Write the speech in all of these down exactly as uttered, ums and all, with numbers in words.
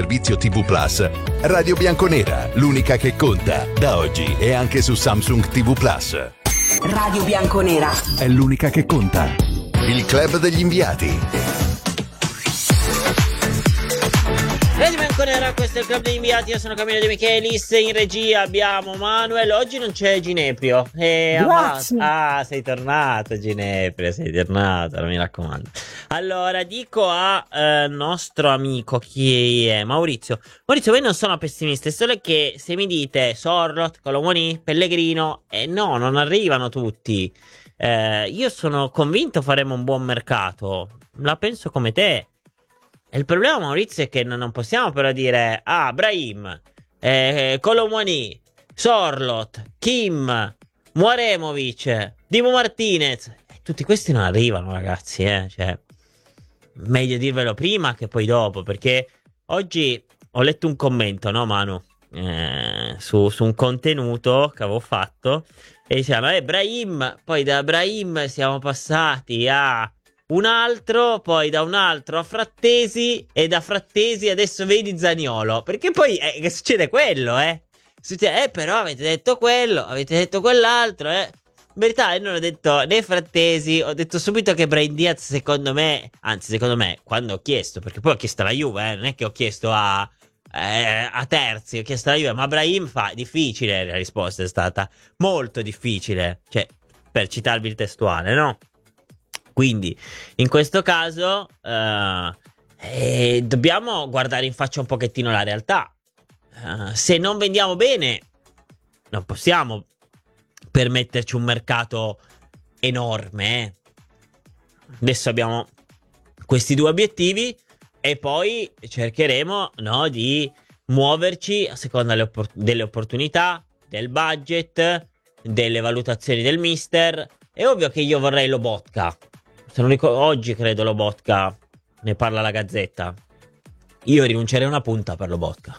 servizio T V Plus, Radio Bianconera, l'unica che conta, da oggi è anche su Samsung T V Plus. Radio Bianconera È l'unica che conta. Il club degli inviati. Radio Bianconera, questo è il club degli inviati. Io sono Camillo De Michelis. In regia abbiamo Manuel. Oggi non c'è Gineprio. E Grazie. Ah, sei tornato, Gineprio. Sei tornato, mi raccomando. Allora, dico a eh, nostro amico, chi è? Maurizio. Maurizio, io non sono pessimista. È solo che se mi dite Sorlot, Colomoni, Pellegrino, eh no, non arrivano tutti. Eh, io sono convinto faremo un buon mercato. La penso come te. E il problema, Maurizio, è che non possiamo però dire ah, Brahim, eh, Colomoni, Sorlot, Kim, Muaremovic, Dimo Martinez. E tutti questi non arrivano, ragazzi, eh. Cioè, meglio dirvelo prima che poi dopo, perché oggi ho letto un commento, no, Manu? Eh, su, su un contenuto che avevo fatto e dicevano, eh, Brahim, poi da Brahim siamo passati a un altro, poi da un altro a Frattesi, e da Frattesi adesso vedi Zaniolo. Perché poi eh, che succede quello, eh? Succede, eh, però avete detto quello, avete detto quell'altro, eh? In verità io non ho detto né Frattesi, ho detto subito che Brahim Diaz secondo me, anzi secondo me, quando ho chiesto, perché poi ho chiesto alla Juve, eh, non è che ho chiesto a, eh, a terzi, ho chiesto alla Juve, ma Brahim fa difficile, la risposta è stata molto difficile, cioè, per citarvi il testuale, no? Quindi, in questo caso, uh, eh, dobbiamo guardare in faccia un pochettino la realtà. Uh, se non vendiamo bene, non possiamo permetterci un mercato enorme. Eh. Adesso abbiamo questi due obiettivi e poi cercheremo, no, di muoverci a seconda delle, oppor- delle opportunità, del budget, delle valutazioni del mister. È ovvio che io vorrei Lobotka. Se non ricordo, oggi credo Lobotka, ne parla la Gazzetta. Io rinuncerei a una punta per Lobotka.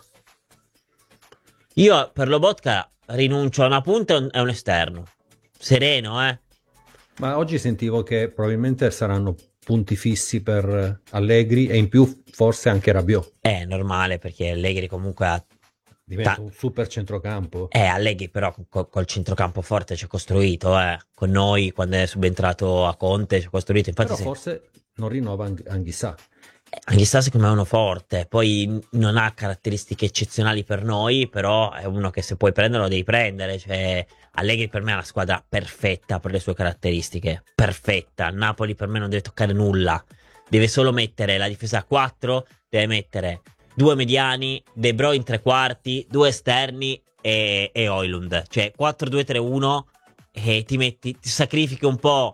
Io per Lobotka rinuncio a una punta e un, e un esterno. Sereno, eh. Ma oggi sentivo che probabilmente saranno punti fissi per Allegri e in più forse anche Rabiot. È normale perché Allegri comunque ha... Diventa Ta- un super centrocampo. Eh, Allegri però col, col centrocampo forte ci ha costruito, eh. Con noi quando è subentrato a Conte ci ha costruito. Infatti Però se... forse non rinnova Ang- Anghissà. Anghissà secondo me è uno forte, poi non ha caratteristiche eccezionali per noi, però è uno che se puoi prendere lo devi prendere, cioè Allegri per me è una squadra perfetta per le sue caratteristiche, perfetta. Napoli per me non deve toccare nulla, deve solo mettere la difesa a quattro, deve mettere due mediani, De Bruyne tre quarti, due esterni e, e Højlund, cioè quattro due tre uno, e ti metti, ti sacrifichi un po'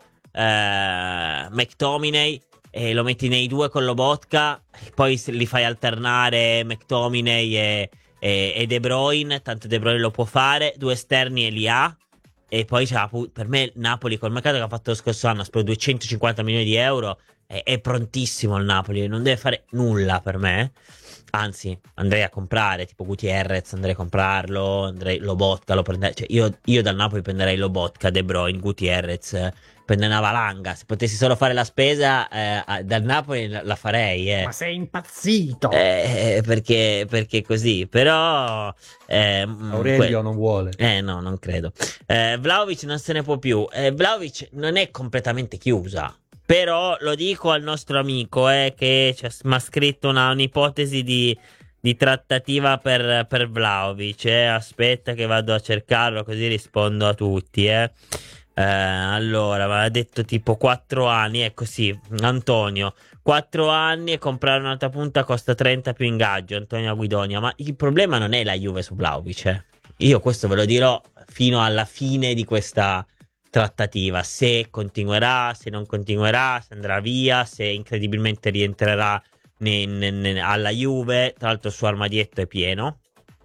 eh, McTominay e lo metti nei due con Lobotka, poi li fai alternare McTominay e, e, e De Bruyne, tanto De Bruyne lo può fare, due esterni e li ha, e poi c'ha, per me Napoli col mercato che ha fatto lo scorso anno, ha speso duecentocinquanta milioni di euro, è, è prontissimo il Napoli, non deve fare nulla per me. Anzi, andrei a comprare tipo Gutierrez, andrei a comprarlo, andrei Lobotka, lo prenderei, cioè io, io dal Napoli prenderei Lobotka, De Bruyne, Gutierrez, prendere una valanga. Se potessi solo fare la spesa eh, dal Napoli la farei, eh. Ma sei impazzito! Eh, perché, perché così, però eh, Aurelio que- non vuole. Eh no, non credo. eh, Vlahovic non se ne può più. eh, Vlahovic non è completamente chiusa. Però lo dico al nostro amico eh, che mi ha scritto una, un'ipotesi di, di trattativa per, per Vlahovic. Eh. Aspetta che vado a cercarlo così rispondo a tutti. Eh. Eh, allora, mi ha detto tipo quattro anni. Ecco sì, Antonio. quattro anni e comprare un'altra punta costa trenta più ingaggio. Antonio Guidonia. Ma il problema non è la Juve su Vlahovic. Eh. Io questo ve lo dirò fino alla fine di questa trattativa, se continuerà, se non continuerà, se andrà via, se incredibilmente rientrerà ne, ne, ne, alla Juve. Tra l'altro il suo armadietto è pieno.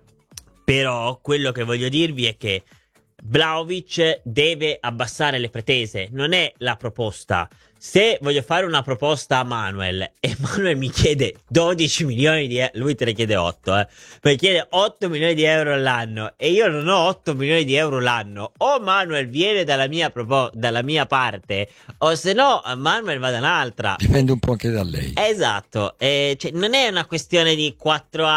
Però quello che voglio dirvi è che Vlahovic deve abbassare le pretese, non è la proposta. Se voglio fare una proposta a Manuel e Manuel mi chiede dodici milioni di euro, lui te ne chiede otto, eh, mi chiede otto milioni di euro l'anno e io non ho otto milioni di euro l'anno, o Manuel viene dalla mia, propo- dalla mia parte, o se no Manuel va da un'altra. Dipende un po' anche da lei. Esatto, eh, cioè, non è una questione di quattro